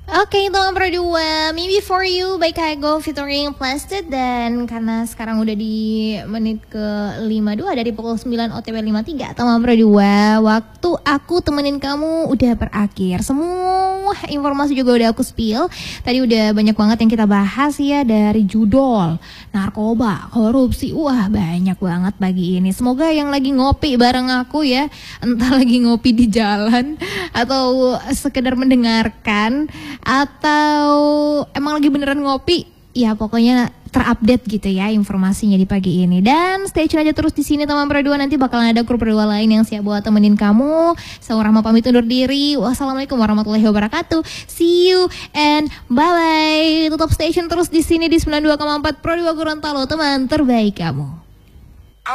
Oke, itu nomor 2, Maybe For You by Kygo featuring Plastic. Dan karena sekarang udah di menit ke 52 dari pukul 9 OTW 53, atau nomor 2, waktu aku temenin kamu udah berakhir. Semua informasi juga udah aku spill. Tadi udah banyak banget yang kita bahas ya, dari judol, narkoba, korupsi. Wah, banyak banget pagi ini. Semoga yang lagi ngopi bareng aku ya, entah lagi ngopi di jalan atau sekedar mendengarkan, atau emang lagi beneran ngopi, ya pokoknya terupdate gitu ya informasinya di pagi ini. Dan stay tune aja terus di sini teman berdua, nanti bakalan ada grup berdua lain yang siap buat temenin kamu. Saya Rahma pamit undur diri. Wassalamualaikum warahmatullahi wabarakatuh. See you and bye bye. Tutup station terus di sini di 92,4 Pro 2 Gorontalo, teman terbaik kamu.